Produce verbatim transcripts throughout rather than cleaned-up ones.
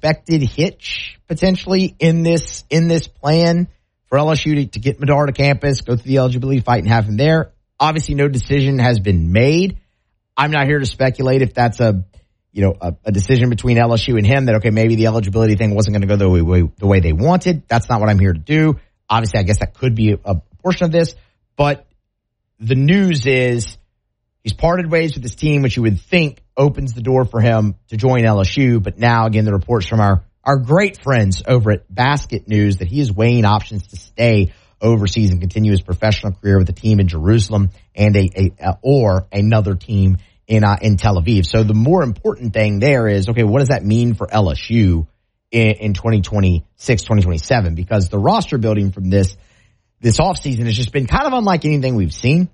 unexpected hitch potentially in this in this plan for L S U to, to get Madar to campus, go through the eligibility fight and have him there. Obviously, no decision has been made. I'm not here to speculate if that's a you know a, a decision between L S U and him that, okay, maybe the eligibility thing wasn't going to go the way, the way they wanted. That's not what I'm here to do. Obviously, I guess that could be a, a portion of this, but the news is he's parted ways with his team, which you would think opens the door for him to join L S U. But now, again, the reports from our, our great friends over at Basket News that he is weighing options to stay overseas and continue his professional career with a team in Jerusalem and a, a, a or another team in uh, in Tel Aviv. So the more important thing there is, okay, what does that mean for L S U in, in twenty twenty-six, twenty twenty-seven? Because the roster building from this this offseason has just been kind of unlike anything we've seen.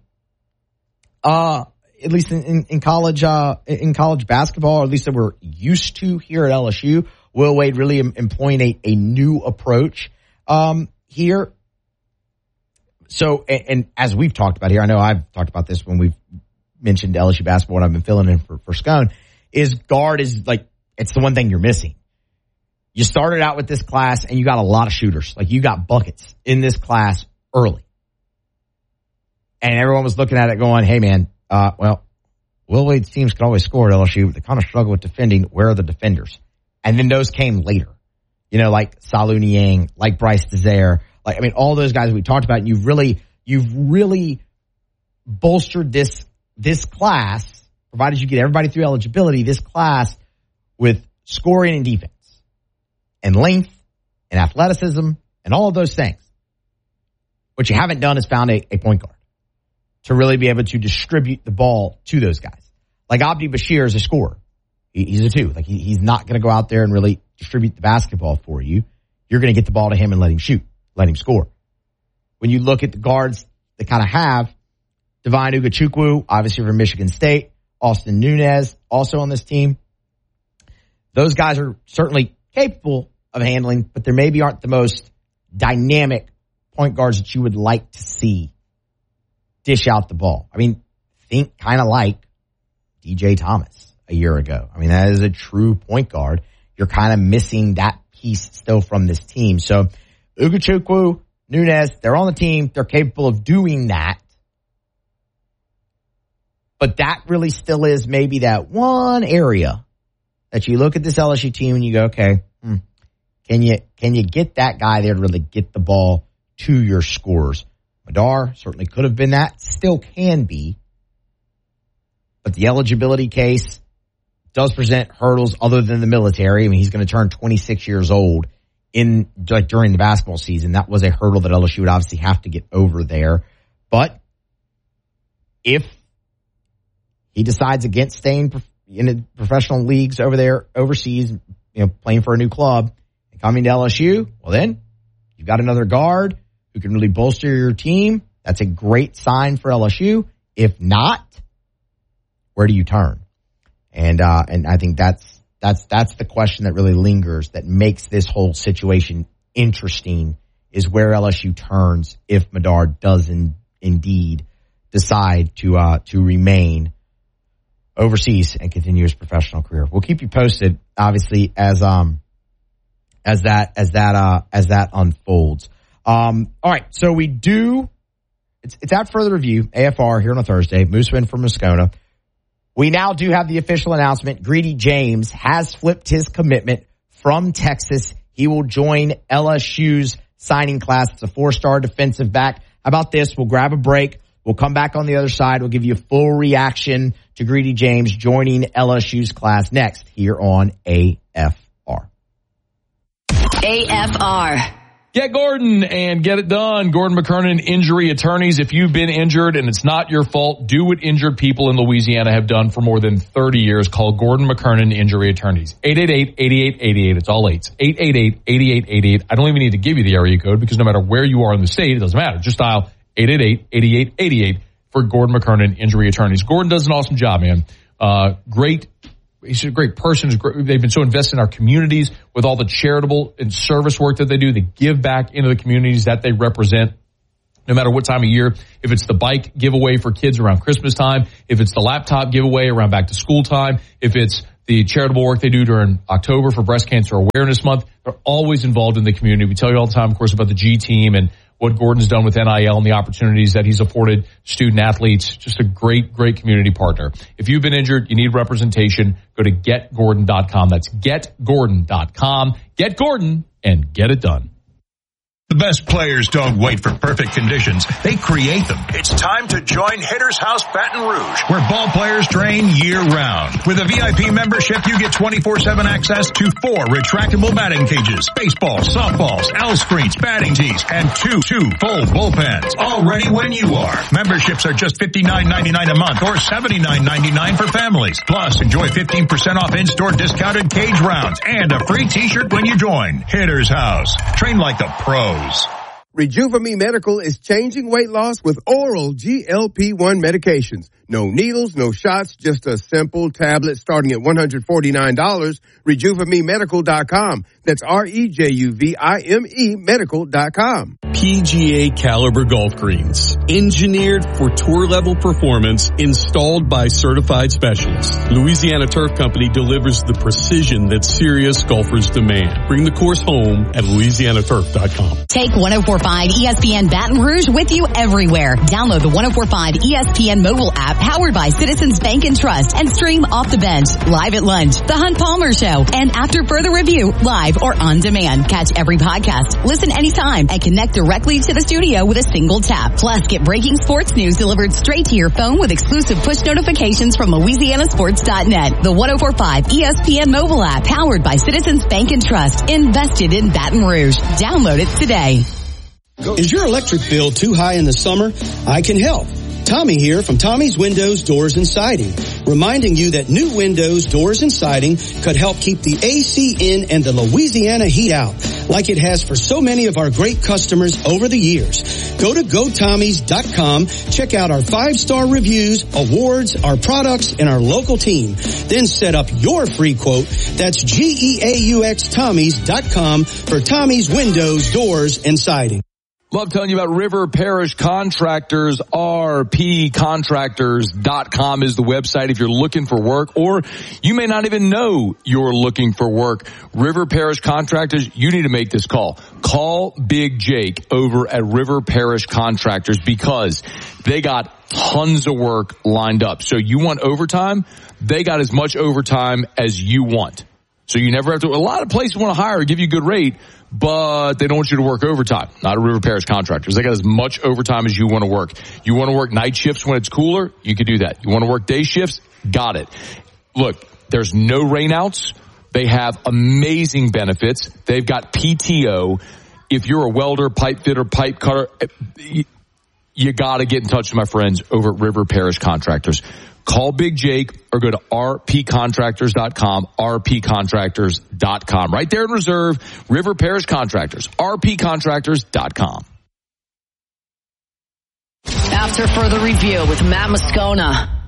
Uh, at least in, in, in college, uh, in college basketball, or at least that we're used to here at L S U. Will Wade really em- employing a, a new approach, um, here. So, and, and as we've talked about here, I know I've talked about this when we've mentioned L S U basketball, what I've been filling in for, for Scone, is guard is like, it's the one thing you're missing. You started out with this class and you got a lot of shooters. Like, you got buckets in this class early. And everyone was looking at it going, hey, man, uh, well, Will Wade's teams could always score at L S U, but they kind of struggle with defending. Where are the defenders? And then those came later. You know, like Salu Niang, like Bryce Desire. Like, I mean, all those guys we talked about, and you've really, you've really bolstered this, this class, provided you get everybody through eligibility, this class with scoring and defense and length and athleticism and all of those things. What you haven't done is found a, a point guard to really be able to distribute the ball to those guys. Like Abdi Bashir is a scorer. He, he's a two. Like he, he's not going to go out there and really distribute the basketball for you. You're going to get the ball to him and let him shoot, let him score. When you look at the guards that kind of have Divine Ugachukwu, obviously from Michigan State, Austin Nunez, also on this team. Those guys are certainly capable of handling, but they maybe aren't the most dynamic point guards that you would like to see dish out the ball. I mean, think kind of like D J Thomas a year ago. I mean, that is a true point guard. You're kind of missing that piece still from this team. So Ugachukwu, Nunez, they're on the team. They're capable of doing that. But that really still is maybe that one area that you look at this L S U team and you go, okay, hmm, can you can you get that guy there to really get the ball to your scorers? Madar certainly could have been that, still can be. But the eligibility case does present hurdles other than the military. I mean, he's going to turn twenty-six years old in like during the basketball season. That was a hurdle that L S U would obviously have to get over there. But if he decides against staying in the professional leagues over there overseas, you know, playing for a new club and coming to L S U, well, then you've got another guard who can really bolster your team. That's a great sign for L S U. If not, where do you turn? And uh, and I think that's that's that's the question that really lingers, that makes this whole situation interesting, is where L S U turns if Madar does in, indeed decide to uh, to remain overseas and continue his professional career. We'll keep you posted, obviously, as um as that as that uh as that unfolds. Um, all right, so we do. It's it's at further review, A F R here on a Thursday. Moosewin from Moscona. We now do have the official announcement. Greedy James has flipped his commitment from Texas. He will join L S U's signing class. It's a four-star defensive back. How about this? We'll grab a break. We'll come back on the other side. We'll give you a full reaction to Greedy James joining L S U's class next here on A F R. A F R. Get Gordon and get it done. Gordon McKernan Injury Attorneys. If you've been injured and it's not your fault, do what injured people in Louisiana have done for more than thirty years. Call Gordon McKernan Injury Attorneys. eight eight eight, eight eight eight eight. It's all eights. eight eight eight, eight eight eight eight. I don't even need to give you the area code because no matter where you are in the state, it doesn't matter. Just dial eight eight eight, eight eight eight eight for Gordon McKernan Injury Attorneys. Gordon does an awesome job, man. Uh, great. He's a great person. They've been so invested in our communities with all the charitable and service work that they do. They give back into the communities that they represent, no matter what time of year. If it's the bike giveaway for kids around Christmas time, if it's the laptop giveaway around back to school time, if it's the charitable work they do during October for Breast Cancer Awareness Month. They're always involved in the community. We tell you all the time, of course, about the G team and what Gordon's done with N I L and the opportunities that he's afforded student athletes. Just a great, great community partner. If you've been injured, you need representation, go to get gordon dot com. That's get gordon dot com. Get Gordon and get it done. The best players don't wait for perfect conditions. They create them. It's time to join Hitter's House Baton Rouge, where ball players train year-round. With a V I P membership, you get twenty-four seven access to four retractable batting cages, baseballs, softballs, L screens, batting tees, and two, two full bullpens. All ready when you are. Memberships are just fifty-nine ninety-nine a month or seventy-nine ninety-nine for families. Plus, enjoy fifteen percent off in-store discounted cage rounds and a free t-shirt when you join. Hitter's House. Train like the pros. Rejuva-Me Medical is changing weight loss with oral G L P one medications. No needles, no shots, just a simple tablet starting at one hundred forty-nine dollars. Rejuva Me Medical dot com. That's R E J U V I M E Medical dot com. P G A caliber golf greens. Engineered for tour-level performance, installed by certified specialists. Louisiana Turf Company delivers the precision that serious golfers demand. Bring the course home at Louisiana Turf dot com. Take one oh four point five E S P N Baton Rouge with you everywhere. Download the one oh four point five E S P N mobile app powered by Citizens Bank and Trust and stream Off the Bench, Live at Lunch, The Hunt Palmer Show, and After Further Review, live or on demand. Catch every podcast, listen anytime, and connect directly to the studio with a single tap. Plus, get breaking sports news delivered straight to your phone with exclusive push notifications from Louisiana Sports dot net. The one oh four point five E S P N mobile app powered by Citizens Bank and Trust, invested in Baton Rouge. Download it today. Is your electric bill too high in the summer? I can help. Tommy here from Tommy's Windows, Doors, and Siding, reminding you that new windows, doors, and siding could help keep the A C in and the Louisiana heat out, like it has for so many of our great customers over the years. Go to go tommys dot com, check out our five-star reviews, awards, our products, and our local team. Then set up your free quote. That's G E A U X Tommys dot com for Tommy's Windows, Doors, and Siding. Love telling you about River Parish Contractors. R P contractors dot com is the website if you're looking for work, or you may not even know you're looking for work. River Parish Contractors, you need to make this call. Call Big Jake over at River Parish Contractors because they got tons of work lined up. So you want overtime? They got as much overtime as you want. So you never have to, a lot of places want to hire, give you a good rate, but they don't want you to work overtime. Not at River Parish Contractors. They got as much overtime as you want to work. You want to work night shifts when it's cooler? You can do that. You want to work day shifts? Got it. Look, there's no rainouts. They have amazing benefits. They've got P T O. If you're a welder, pipe fitter, pipe cutter, you got to get in touch with my friends over at River Parish Contractors. Call Big Jake or go to R P contractors dot com, R P contractors dot com. Right there in Reserve, River Parish Contractors, R P contractors dot com. After Further Review with Matt Moscona.